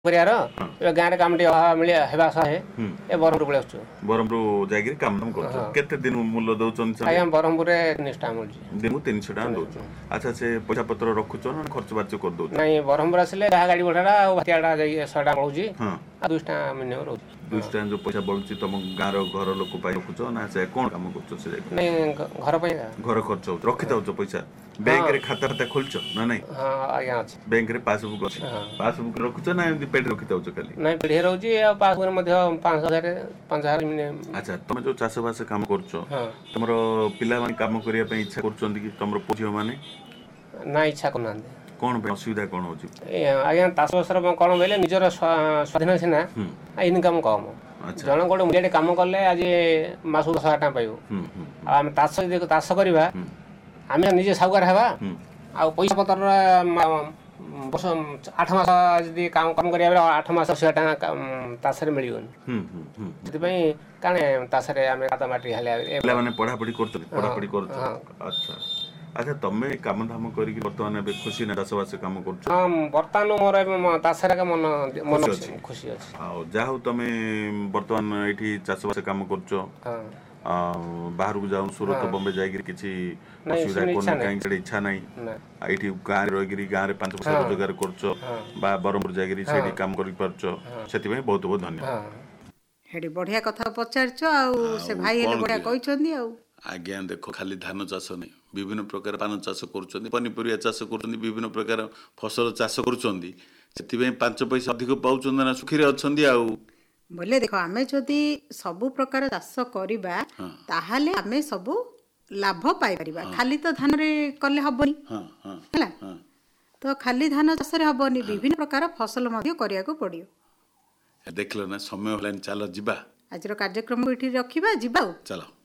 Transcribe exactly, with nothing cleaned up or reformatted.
କରିବାର ଏବେ ଗାଁରେ କାମ ଟିକେ ଅଭାବ ମିଳି ହେବା ସହ ଏ ବ୍ରହ୍ମପୁର ପଳେଇ ଆସୁଛୁ। ବ୍ରହ୍ମପୁର ଯାଇକିରି କାମ ଦାମ କରୁଛ। କେତେ ଦିନ ମୂଲ୍ୟ ଦଉଛନ୍ତି? ଆଜ୍ଞା ବ୍ରହ୍ମପୁରରେ ତିନିଶହ ଟଙ୍କା ମିଳୁଛି। ଦିନକୁ ତିନିଶହ ଟଙ୍କା ଦଉଛ। ଆଚ୍ଛା, ସେ ପଇସା ପତ୍ର ରଖୁଛ ନା ଖର୍ଚ୍ଚ ବାର୍ଚ୍ଚ କରିଦଉଛ? ନାଇଁ ବ୍ରହ୍ମପୁର ଆସିଲେ ଯାହା ଗାଡ଼ି ଭଡ଼ାଟା ଆଉ ଭାତିଆଟା ଯାଇକି ଶହେ ଟଙ୍କା ପଳଉଛି ଆଉ ଦୁଇଶହ ଟଙ୍କା ମିନିମମ୍ ରହୁଛି। ଦୁଇଶହ ଟଙ୍କା ଯୋଉ ପଇସା ବଳୁଛି ତମ ଗାଁର ଘର ଲୋକ ପାଇଁ ରଖୁଛ ନା ସେ କଣ କାମ କରୁଛ? ସେ ନାଇଁ ଘର ପାଇଁ ଘର ଖର୍ଚ୍ଚ ହଉଛି, ରଖିଥାଉଛ ପଇସା? ବ୍ୟାଙ୍କରେ ଖାତା ଖାତା ଖୋଲିଛ ନା ନାଇଁ? ହଁ ଆଜ୍ଞା ଅଛି। ବ୍ୟାଙ୍କରେ ପାସବୁକ୍ ଅଛି? ପାସବୁକ୍ ରଖୁଛ ନା ଏମିତି ପେଡି ରଖିଥାଉଛ ଖାଲି? ନାଇଁ ପିଢ଼ି ରହୁଛି ଆଉ ପାସବୁକ୍ ମଧ୍ୟ ପାଞ୍ଚ ହଜାର ପାଞ୍ଚ ହଜାର ମିନିମମ୍। ଆଚ୍ଛା, ତମେ ଯୋଉ ଚାଷବାସ କାମ କରୁଛ ତମର ପିଲାମାନେ କାମ କରିବା ପାଇଁ ଇଚ୍ଛା କରୁଛନ୍ତି କି ତମର ପୁଅ ଝିଅ ମାନେ? ନା ଇଚ୍ଛା କରୁନାହାନ୍ତି। କଣ ପାଇଁ ଅସୁବିଧା କଣ ହଉଛି? ଆଜ୍ଞା ଚାଷବାସର କଣ କହିଲେ ନିଜର ସ୍ୱାଧୀନ ସିନା ଇନକମ୍ କମ୍। ଜଣ ଗୋଟେ ମୂଲିଆଟେ କାମ କଲେ ଆଜି ମାସକୁ ଦଶ ହଜାର ଟଙ୍କା ପାଇବ। ଆଉ ଆମେ ଚାଷ ଯଦି ଚାଷ କରିବା ଆମେ ନିଜେ ସାହୁକାର ହେବା ଆଉ ପଇସା ପତ୍ରର ବର୍ଷ ଆଠ ମାସ ଯଦି କାମ କାମ କରିବା ବେଳେ ଆଠ ମାସ ଅଶୀ ହଜାର ଟଙ୍କା ଚାଷରେ ମିଳିବନି। ସେଥିପାଇଁ କାରଣ ଚାଷରେ ଆମେ କାଦ ମାଟି ହେଲେ ପିଲାମାନେ ପଢାପଢି କରୁଛନ୍ତି ପଢାପଢି କରୁଛ। ଆଚ୍ଛା ଆଚ୍ଛା, ତମେ କାମ ଧାମ କରିକି ବର୍ତ୍ତମାନ ଏବେ ଖୁସି ନା ଚାଷବାସ କାମ କରୁଛ? ହଁ ବର୍ତ୍ତମାନ ମୋର ଏବେ ଚାଷରେ ମନ ମନ ଅଛି, ଖୁସି ଅଛି। ଆଉ ଯାହା ହଉ ତମେ ବର୍ତ୍ତମାନ ଏଇଠି ଚାଷବାସ କାମ କରୁଛ, ଆଉ ବାହାରକୁ ଯାଉନ ସୁରତ ବମ୍ବେ ଯାଇକିରି କିଛି ଅସୁବିଧା କରୁନି କାହିଁକି ସେଟା ଇଚ୍ଛା ନାହିଁ। ଏଇଠି ଗାଁରେ ରହିକିରି ଗାଁରେ ପାଞ୍ଚ ପଇସା ରୋଜଗାର କରୁଛ ବା ବ୍ରହ୍ମପୁର ଯାଇକିରି ସେଇଠି କାମ କରିପାରୁଛ, ସେଥିପାଇଁ ବହୁତ ବହୁତ ଧନ୍ୟବାଦ। ହେଠି ବଢିଆ କଥା ପଚାରିଛ ଆଉ ସେ ଭାଇ ହେଲେ ବଢିଆ କହିଛନ୍ତି ଆଉ। ଆଜ୍ଞା ଦେଖ, ଖାଲି ଧାନ ଚାଷ ନାହିଁ, ବିଭିନ୍ନ ପ୍ରକାର ପାନ ଚାଷ କରୁଛନ୍ତି, ପନିପରିବା ଚାଷ କରୁଛନ୍ତି, ବିଭିନ୍ନ ପ୍ରକାର ଫସଲ ଚାଷ କରୁଛନ୍ତି, ସେଥିପାଇଁ ପାଞ୍ଚ ପଇସା ଅଧିକ ପାଉଛନ୍ତି ନା ସୁଖୀରେ ଅଛନ୍ତି। ଆଉ ବୋଲେ ଦେଖ, ଆମେ ଯଦି ସବୁ ପ୍ରକାର ଚାଷ କରିବା ତାହେଲେ ଆମେ ସବୁ ଲାଭ ପାଇପାରିବା। ଖାଲି ତ ଧାନରେ କଲେ ହବନି ହେଲା, ତ ଖାଲି ଧାନ ଚାଷରେ ହବନି, ବିଭିନ୍ନ ପ୍ରକାର ଫସଲ ମଧ୍ୟ କରିବାକୁ ପଡିବ। ଦେଖିଲ ନା, ସମୟ ହେଲାଣି, ଚାଲ ଯିବା। ଆଜିର କାର୍ଯ୍ୟକ୍ରମ ଏଠି ରଖିବା, ଯିବା ଆଉ ଚାଲ।